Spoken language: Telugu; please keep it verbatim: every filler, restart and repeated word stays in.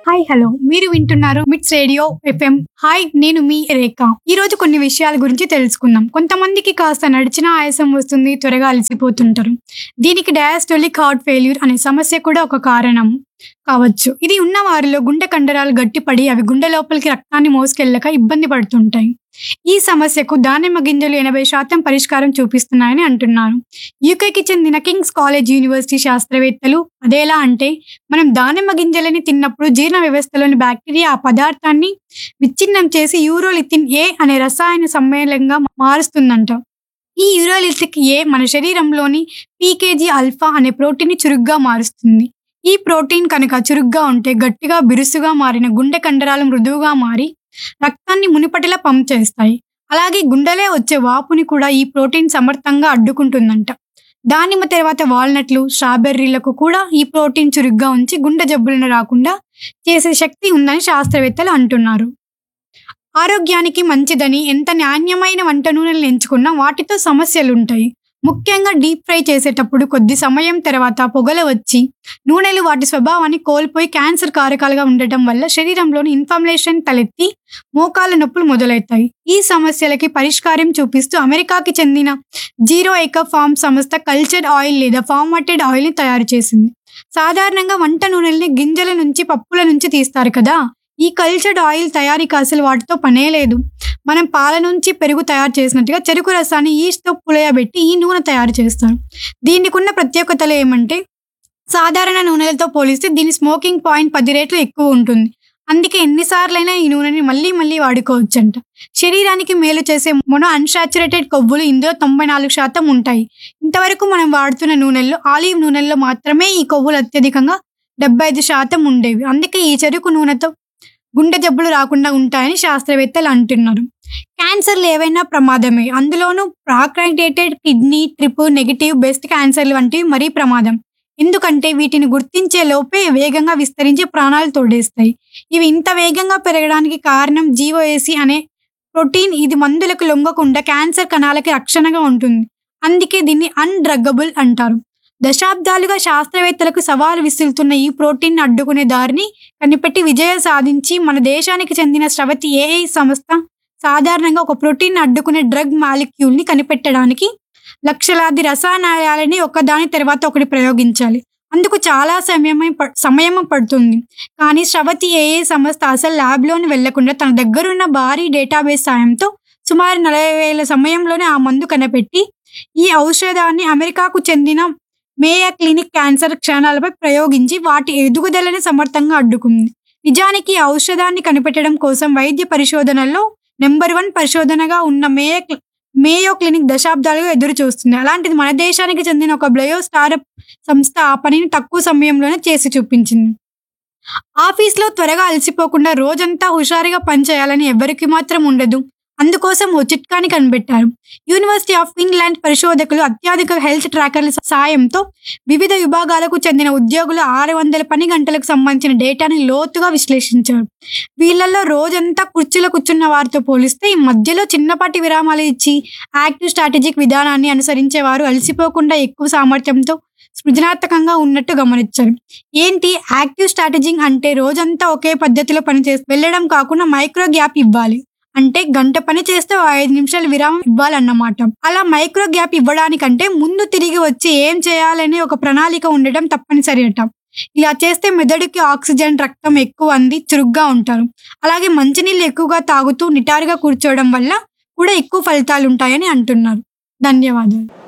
హాయ్ హలో మీరు వింటున్నారు మిట్స్ రేడియో ఎఫ్ఎం. హాయ్, నేను మీ రేఖ. ఈ రోజు కొన్ని విషయాల గురించి తెలుసుకుందాం. కొంతమందికి కాస్త నడిచిన ఆయాసం వస్తుంది, త్వరగా అలసిపోతుంటారు. దీనికి డయాస్టోలిక్ హార్ట్ ఫెయిల్యూర్ అనే సమస్య కూడా ఒక కారణం కావచ్చు. ఇది ఉన్న వారిలో గుండె కండరాలు గట్టిపడి అవి గుండె లోపలికి రక్తాన్ని మోసుకెళ్ళక ఇబ్బంది పడుతుంటాయి. ఈ సమస్యకు దానిమ్మ గింజలు ఎనభై శాతం పరిష్కారం చూపిస్తున్నాయని అంటున్నారు. యూకేకి చెందిన కింగ్స్ కాలేజ్ యూనివర్సిటీ శాస్త్రవేత్తలు. అదేలా అంటే, మనం దానిమ్మ గింజలని తిన్నప్పుడు జీర్ణ వ్యవస్థలోని బ్యాక్టీరియా ఆ పదార్థాన్ని విచ్ఛిన్నం చేసి యూరోలిథిన్ ఏ అనే రసాయన సమ్మేళనంగా మారుస్తుందంట. ఈ యూరోలిథిక్ ఏ మన శరీరంలోని పీకేజీ ఆల్ఫా అనే ప్రోటీన్ని చురుగ్గా మారుస్తుంది. ఈ ప్రోటీన్ కనుక చురుగ్గా ఉంటే గట్టిగా బిరుసుగా మారిన గుండె కండరాలు మృదువుగా మారి రక్తాన్ని మునుపటిలా పంప్ చేస్తాయి. అలాగే గుండెలే వచ్చే వాపుని కూడా ఈ ప్రోటీన్ సమర్థంగా అడ్డుకుంటుందంట. దానిమ్మ తర్వాత వాల్నట్లు, స్ట్రాబెర్రీలకు కూడా ఈ ప్రోటీన్ చురుగ్గా ఉంచి గుండె జబ్బులను రాకుండా చేసే శక్తి ఉందని శాస్త్రవేత్తలు అంటున్నారు. ఆరోగ్యానికి మంచిదని ఎంత నాణ్యమైన వంట నూనెలను ఎంచుకున్నా వాటితో సమస్యలుంటాయి. ముఖ్యంగా డీప్ ఫ్రై చేసేటప్పుడు కొద్ది సమయం తర్వాత పొగలు వచ్చి నూనెలు వాటి స్వభావాన్ని కోల్పోయి క్యాన్సర్ కారకాలుగా ఉండటం వల్ల శరీరంలోని ఇన్ఫ్లమేషన్ తలెత్తి మోకాళ్ళ నొప్పులు మొదలవుతాయి. ఈ సమస్యలకి పరిష్కారం చూపిస్తూ అమెరికాకి చెందిన జీరో ఎకో ఫార్మ్ సంస్థ కల్చర్డ్ ఆయిల్ లేదా ఫార్మాటెడ్ ఆయిల్ని తయారు చేసింది. సాధారణంగా వంట నూనెల్ని గింజల నుంచి, పప్పుల నుంచి తీస్తారు కదా. ఈ కల్చర్డ్ ఆయిల్ తయారీకి అసలు వాటితో పనే లేదు. మనం పాల నుంచి పెరుగు తయారు చేసినట్టుగా చెరుకు రసాన్ని ఈస్ట్తో పులియబెట్టి ఈ నూనె తయారు చేస్తారు. దీనికి ఉన్న ప్రత్యేకతలు ఏమంటే, సాధారణ నూనెలతో పోలిస్తే దీని స్మోకింగ్ పాయింట్ పది రేట్లు ఎక్కువ ఉంటుంది. అందుకే ఎన్నిసార్లైనా ఈ నూనెని మళ్ళీ మళ్ళీ వాడుకోవచ్చంట. శరీరానికి మేలు చేసే మొనో అన్సాచురేటెడ్ కొవ్వులు ఇందులో తొంభై నాలుగు శాతం ఉంటాయి. ఇంతవరకు మనం వాడుతున్న నూనెల్లో ఆలివ్ నూనెల్లో మాత్రమే ఈ కొవ్వులు అత్యధికంగా డెబ్బై ఐదు శాతం ఉండేవి. అందుకే ఈ చెరుకు నూనెతో గుండె జబ్బులు రాకుండా ఉంటాయని శాస్త్రవేత్తలు అంటున్నారు. క్యాన్సర్లు ఏవైనా ప్రమాదమే, అందులోనూ ప్రాక్రాంకేటెడ్ కిడ్నీ, ట్రిపుల్ నెగిటివ్ బ్రెస్ట్ క్యాన్సర్లు వంటివి మరీ ప్రమాదం. ఎందుకంటే వీటిని గుర్తించే లోపే వేగంగా విస్తరించి ప్రాణాలు తోడేస్తాయి. ఇవి ఇంత వేగంగా పెరగడానికి కారణం జీఓఏసీ అనే ప్రోటీన్. ఇది మందులకు లొంగకుండా క్యాన్సర్ కణాలకి రక్షణగా ఉంటుంది. అందుకే దీన్ని అన్డ్రగ్గబుల్ అంటారు. దశాబ్దాలుగా శాస్త్రవేత్తలకు సవాలు విసురుతున్న ఈ ప్రోటీన్ అడ్డుకునే దారిని కనిపెట్టి విజయం సాధించి మన దేశానికి చెందిన స్రవతి ఏఐ సంస్థ సాధారణంగా ఒక ప్రోటీన్ అడ్డుకునే డ్రగ్ మాలిక్యూల్ని కనిపెట్టడానికి లక్షలాది రసాయనాలని ఒకదాని తర్వాత ఒకటి ప్రయోగించాలి. అందుకు చాలా సమయమే సమయం పడుతుంది. కానీ స్రవతి ఏఐ సంస్థ అసలు ల్యాబ్లోని వెళ్లకుండా తన దగ్గరున్న భారీ డేటాబేస్ సాయంతో సుమారు నలభై వేల సమయంలోనే ఆ మందు కనిపెట్టి ఈ ఔషధాన్ని అమెరికాకు చెందిన మేయో క్లినిక్ క్యాన్సర్ క్షణాలపై ప్రయోగించి వాటి ఎదుగుదలని సమర్థంగా అడ్డుకుంది. నిజానికి ఈ ఔషధాన్ని కనిపెట్టడం కోసం వైద్య పరిశోధనల్లో నెంబర్ వన్ పరిశోధనగా ఉన్న మేయో మేయో క్లినిక్ దశాబ్దాలుగా ఎదురు చూస్తుంది. అలాంటిది మన దేశానికి చెందిన ఒక బయో స్టార్టప్ సంస్థ ఆ పనిని తక్కువ సమయంలోనే చేసి చూపించింది. ఆఫీస్లో త్వరగా అలసిపోకుండా రోజంతా హుషారుగా పనిచేయాలని ఎవరికి మాత్రం ఉండదు. అందుకోసం ఓ చిట్కాని కనిపెట్టారు. యూనివర్సిటీ ఆఫ్ ఫిన్లాండ్ పరిశోధకులు అత్యాధునిక హెల్త్ ట్రాకర్ల సాయంతో వివిధ విభాగాలకు చెందిన ఉద్యోగుల ఆరు వందల పని గంటలకు సంబంధించిన డేటాని లోతుగా విశ్లేషించారు. వీళ్ళల్లో రోజంతా కుర్చీలో కూర్చున్న వారితో పోలిస్తే ఈ మధ్యలో చిన్నపాటి విరామాలు ఇచ్చి యాక్టివ్ స్ట్రాటజిక్ విధానాన్ని అనుసరించే వారు అలసిపోకుండా ఎక్కువ సామర్థ్యంతో సృజనాత్మకంగా ఉన్నట్టు గమనించారు. ఏంటి యాక్టివ్ స్ట్రాటజింగ్ అంటే? రోజంతా ఒకే పద్ధతిలో పనిచేసి వెళ్ళడం కాకుండా మైక్రో గ్యాప్ ఇవ్వాలి. అంటే గంట పని చేస్తే ఐదు నిమిషాలు విరామం ఇవ్వాలన్నమాట. అలా మైక్రో గ్యాప్ ఇవ్వడానికంటే ముందు తిరిగి వచ్చి ఏం చేయాలనే ఒక ప్రణాళిక ఉండటం తప్పనిసరి అట. ఇలా చేస్తే మెదడుకి ఆక్సిజన్, రక్తం ఎక్కువ అంది చురుగ్గా ఉంటారు. అలాగే మంచినీళ్ళు ఎక్కువగా తాగుతూ నిటారుగా కూర్చోవడం వల్ల కూడా ఎక్కువ ఫలితాలు ఉంటాయని అంటున్నారు. ధన్యవాదాలు.